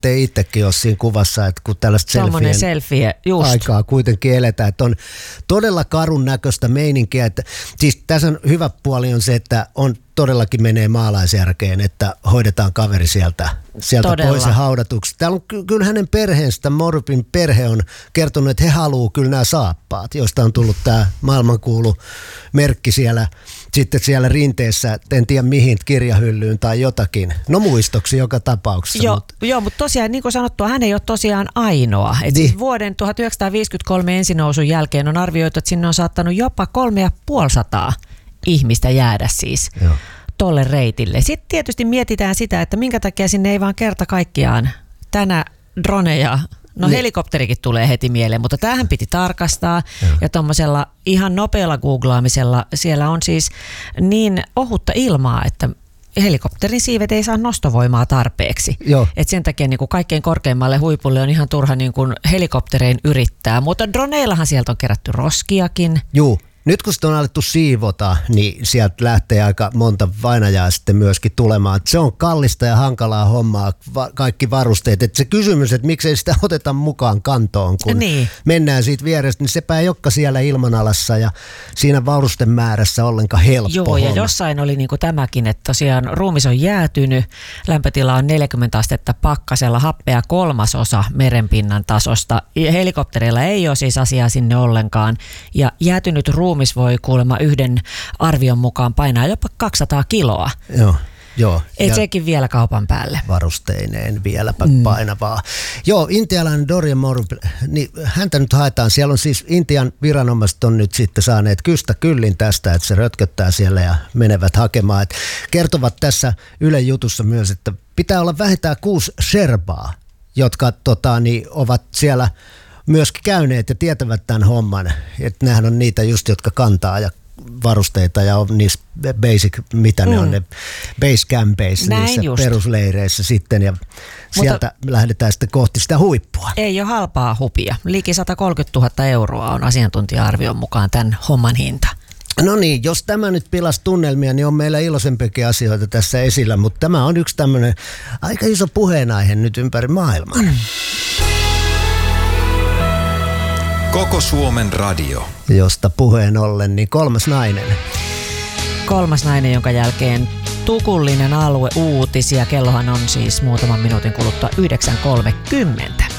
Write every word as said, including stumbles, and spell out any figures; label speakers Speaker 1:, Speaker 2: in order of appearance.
Speaker 1: te itsekin ole siinä kuvassa, että kun tällaista selfien
Speaker 2: selfie, just.
Speaker 1: aikaa kuitenkin eletään, että on todella karun näköistä meininkiä. Että, siis tässä on hyvä puoli on se, että on todellakin menee maalaisjärkeen, että hoidetaan kaveri sieltä, sieltä pois ja haudatuksi. Täällä on ky- kyllä hänen perheensä, Morpin perhe on kertonut, että he haluaa kyllä nämä saappaat, josta on tullut tämä maailmankuulu merkki siellä, sitten siellä rinteessä, en tiedä mihin, kirjahyllyyn tai jotakin. No muistoksi joka tapauksessa.
Speaker 2: Joo,
Speaker 1: mutta
Speaker 2: joo, mutta tosiaan niin kuin sanottua, hän ei ole tosiaan ainoa. Et niin. Siis vuoden tuhatyhdeksänsataaviisikymmentäkolme ensinousun jälkeen on arvioitu, että sinne on saattanut jopa kolme ja puolisataa ihmistä jäädä siis Joo. tolle reitille. Sitten tietysti mietitään sitä, että minkä takia sinne ei vaan kerta kaikkiaan tänä droneja, no niin. helikopterikin tulee heti mieleen, mutta tämähän piti tarkastaa Joo. ja tuommoisella ihan nopealla googlaamisella siellä on siis niin ohutta ilmaa, että helikopterin siivet ei saa nostovoimaa tarpeeksi. Et sen takia niin kuin kaikkein korkeimmalle huipulle on ihan turha niin kuin helikopterein yrittää, mutta droneillahan sieltä on kerätty roskiakin.
Speaker 1: Joo. Nyt kun sitä on alettu siivota, niin sieltä lähtee aika monta vainajaa sitten myöskin tulemaan. Se on kallista ja hankalaa hommaa, va- kaikki varusteet. Et se kysymys, että miksei sitä oteta mukaan kantoon, kun niin. mennään siitä vierestä, niin sepä ei olekaan siellä ilmanalassa ja siinä varustemäärässä ollenkaan helppo
Speaker 2: Joo,
Speaker 1: homma.
Speaker 2: Ja jossain oli niin kuin tämäkin, että tosiaan ruumis on jäätynyt, lämpötila on neljäkymmentä astetta pakkasella, happea kolmasosa merenpinnan tasosta. Helikoptereilla ei ole siis asiaa sinne ollenkaan ja jäätynyt ruumis Ruumis voi kuulemma yhden arvion mukaan painaa jopa kaksisataa kiloa.
Speaker 1: Joo, joo.
Speaker 2: Et sekin vielä kaupan päälle.
Speaker 1: Varusteineen vieläpä mm. painavaa. Joo, intialainen Dorian Morphy, niin häntä nyt haetaan. Siellä on siis Intian viranomaiset on nyt sitten saaneet kystä kyllin tästä, että se rötköttää siellä ja menevät hakemaan. Et kertovat tässä Ylen jutussa myös, että pitää olla vähintään kuusi sherbaa, jotka tota, niin, ovat siellä myöskin käyneet ja tietävät tämän homman. Että nehän on niitä just, jotka kantaa ja varusteita ja on niissä basic, mitä mm. ne on ne base campeissa, niissä just. perusleireissä sitten ja sieltä Mutta lähdetään sitten kohti sitä huippua.
Speaker 2: Ei ole halpaa hupia. Liki sata kolmekymmentätuhatta euroa on asiantuntija-arvion mukaan tämän homman hinta.
Speaker 1: No niin, jos tämä nyt pilasi tunnelmia, niin on meillä iloisempiakin asioita tässä esillä, mutta tämä on yksi tämmöinen aika iso puheenaihe nyt ympäri maailmaa. Mm.
Speaker 3: Koko Suomen radio.
Speaker 1: Josta puheen ollen, niin kolmas nainen.
Speaker 2: Kolmas nainen, jonka jälkeen tukullinen alue uutisia. Kellohan on siis muutaman minuutin kuluttua yhdeksän kolmekymmentä.